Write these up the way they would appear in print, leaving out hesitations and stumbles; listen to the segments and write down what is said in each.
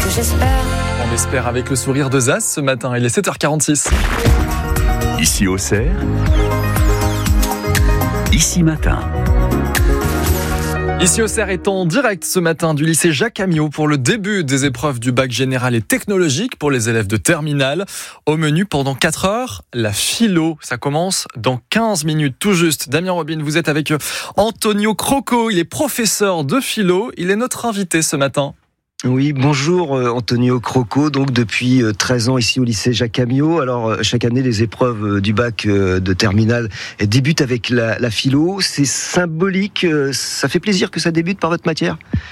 que j'espère. On espère avec le sourire de Zaz ce matin, il est 7h46. Ici Auxerre, Ici Matin. Ici Auxerre est en direct ce matin du lycée Jacques Amiot pour le début des épreuves du bac général et technologique pour les élèves de terminale. Au menu pendant 4 heures, la philo. Ça commence dans 15 minutes tout juste. Damien Robin, vous êtes avec Antonio Croco, il est professeur de philo. Il est notre invité ce matin. Oui, bonjour Antonio Croco, donc depuis 13 ans ici au lycée Jacques Amiot. Alors chaque année les épreuves du bac de terminale débutent avec la philo. C'est symbolique, ça fait plaisir que ça débute par votre matière ?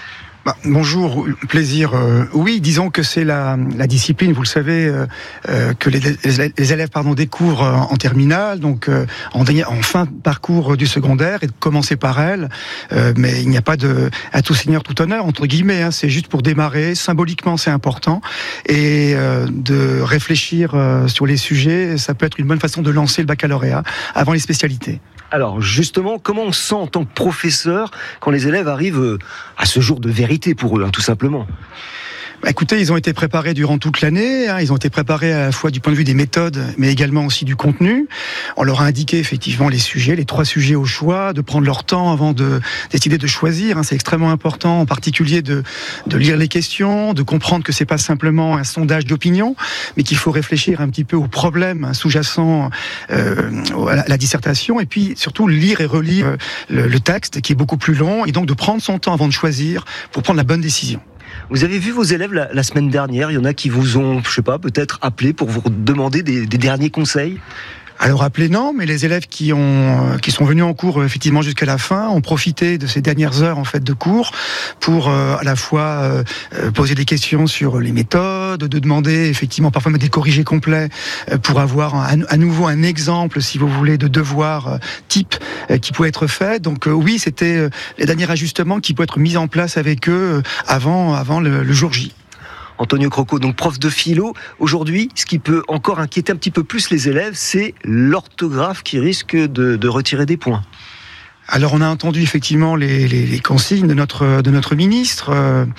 Bonjour, plaisir. Oui, disons que c'est la discipline, vous le savez, que les élèves découvrent en terminale, donc en fin de parcours du secondaire, et de commencer par elle. Mais il n'y a pas de à tout seigneur tout honneur entre guillemets. C'est juste pour démarrer. Symboliquement, c'est important, et de réfléchir sur les sujets, ça peut être une bonne façon de lancer le baccalauréat avant les spécialités. Alors justement, comment on se sent en tant que professeur quand les élèves arrivent à ce jour de vérité pour eux, tout simplement ? Écoutez, ils ont été préparés durant toute l'année. Ils ont été préparés à la fois du point de vue des méthodes, mais également aussi du contenu. On leur a indiqué effectivement les sujets, les 3 sujets au choix, de prendre leur temps avant de décider de choisir. C'est extrêmement important, en particulier de lire les questions, de comprendre que c'est pas simplement un sondage d'opinion, mais qu'il faut réfléchir un petit peu aux problèmes sous-jacents à la dissertation, et puis surtout lire et relire le texte qui est beaucoup plus long, et donc de prendre son temps avant de choisir pour prendre la bonne décision. Vous avez vu vos élèves la semaine dernière, il y en a qui vous ont, peut-être appelé pour vous demander des derniers conseils ? Alors appelés non, mais les élèves qui sont venus en cours effectivement jusqu'à la fin ont profité de ces dernières heures de cours pour à la fois poser des questions sur les méthodes, de demander effectivement parfois même des corrigés complets pour avoir à nouveau un exemple, si vous voulez, de devoir type qui pouvait être fait. Donc oui, c'était les derniers ajustements qui pouvaient être mis en place avec eux avant le jour J. Antonio Croco, donc prof de philo. Aujourd'hui, ce qui peut encore inquiéter un petit peu plus les élèves, c'est l'orthographe qui risque de retirer des points. Alors on a entendu effectivement les consignes de notre ministre.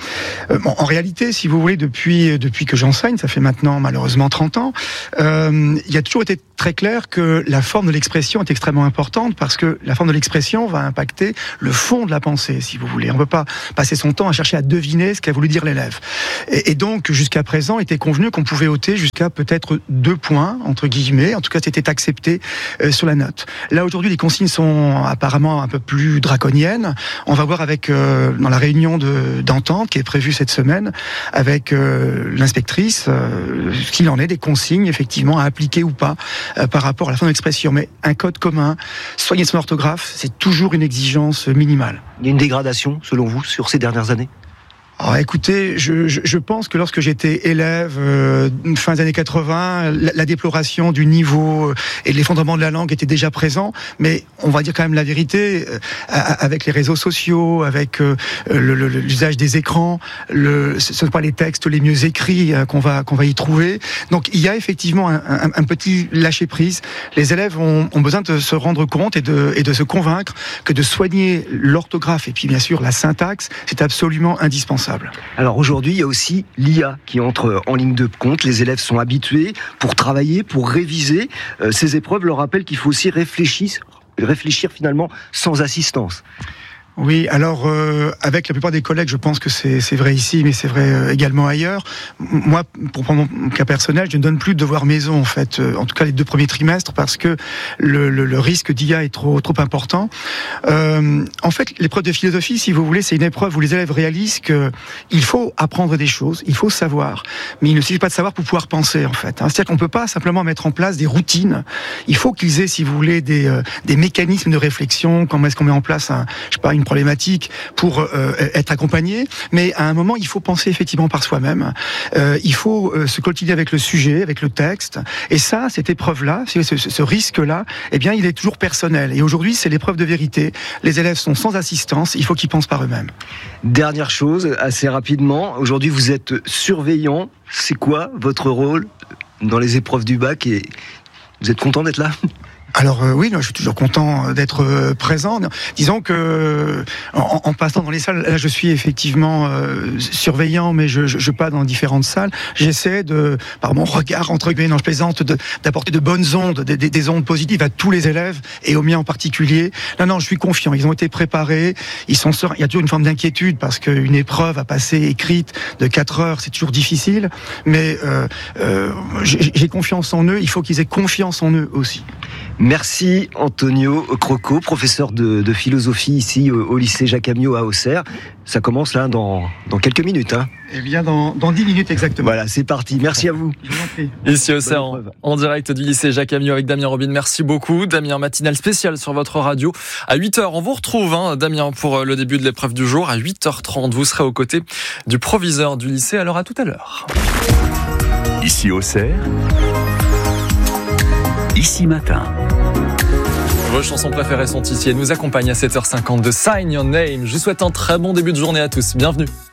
En réalité, si vous voulez, depuis que j'enseigne, ça fait maintenant malheureusement 30 ans, il a toujours été très clair que la forme de l'expression est extrêmement importante, parce que la forme de l'expression va impacter le fond de la pensée, si vous voulez. On ne peut pas passer son temps à chercher à deviner ce qu'a voulu dire l'élève. Et donc, jusqu'à présent, il était convenu qu'on pouvait ôter jusqu'à peut-être 2 points, entre guillemets. En tout cas, c'était accepté sur la note. Là, aujourd'hui, les consignes sont apparemment un peu plus draconiennes. On va voir dans la réunion d'entente qui est prévue cette semaine avec l'inspectrice ce qu'il en est des consignes, effectivement, à appliquer ou pas par rapport à la fin de l'expression. Mais un code commun, soigner son orthographe, c'est toujours une exigence minimale. Il y a une dégradation, selon vous, sur ces dernières années ? Alors, écoutez, je pense que lorsque j'étais élève, fin des années 80, la déploration du niveau et l'effondrement de la langue était déjà présent, mais on va dire quand même la vérité, avec les réseaux sociaux, avec l'usage des écrans, ce ne sont pas les textes les mieux écrits qu'on va y trouver. Donc il y a effectivement un petit lâcher-prise. Les élèves ont besoin de se rendre compte et de se convaincre que de soigner l'orthographe et puis bien sûr la syntaxe, c'est absolument indispensable. Alors aujourd'hui, il y a aussi l'IA qui entre en ligne de compte. Les élèves sont habitués pour travailler, pour réviser. Ces épreuves leur rappellent qu'il faut aussi réfléchir finalement sans assistance. Oui, alors avec la plupart des collègues, je pense que c'est vrai ici, mais c'est vrai également ailleurs. Moi, pour prendre mon cas personnel, je ne donne plus de devoirs maison en fait, en tout cas les 2 premiers trimestres, parce que le risque d'IA est trop important. En fait, l'épreuve de philosophie, si vous voulez, c'est une épreuve où les élèves réalisent que il faut apprendre des choses, il faut savoir, mais il ne suffit pas de savoir pour pouvoir penser en fait. C'est-à-dire qu'on peut pas simplement mettre en place des routines. Il faut qu'ils aient, si vous voulez, des mécanismes de réflexion. Comment est-ce qu'on met en place une problématique pour être accompagné, mais à un moment il faut penser effectivement par soi-même, il faut se coltiner avec le sujet, avec le texte, et ça, cette épreuve-là, ce risque-là, eh bien il est toujours personnel, et aujourd'hui c'est l'épreuve de vérité, les élèves sont sans assistance, il faut qu'ils pensent par eux-mêmes. Dernière chose, assez rapidement, aujourd'hui vous êtes surveillant, c'est quoi votre rôle dans les épreuves du bac, et vous êtes content d'être là ? Alors oui, je suis toujours content d'être présent. Disons que en passant dans les salles, là je suis effectivement surveillant, mais je passe dans différentes salles. J'essaie par mon regard entre guillemets, non je plaisante, d'apporter de bonnes ondes, des ondes positives à tous les élèves et aux miens en particulier. Non, je suis confiant. Ils ont été préparés. Il y a toujours une forme d'inquiétude parce qu'une épreuve à passer écrite de 4 heures, c'est toujours difficile. Mais j'ai confiance en eux. Il faut qu'ils aient confiance en eux aussi. Merci Antonio Croco, professeur de philosophie ici au lycée Jacques Amyot à Auxerre. Ça commence là dans quelques minutes. Eh bien dans 10 minutes exactement. Voilà, c'est parti. Merci à vous. Ici Auxerre, en direct du lycée Jacques Amyot avec Damien Robin. Merci beaucoup. Damien, matinale spéciale sur votre radio. À 8h, on vous retrouve, Damien, pour le début de l'épreuve du jour. À 8h30, vous serez aux côtés du proviseur du lycée. Alors à tout à l'heure. Ici Auxerre, Ici Matin. Vos chansons préférées sont ici et nous accompagnent à 7h50 de Sign Your Name. Je vous souhaite un très bon début de journée à tous. Bienvenue.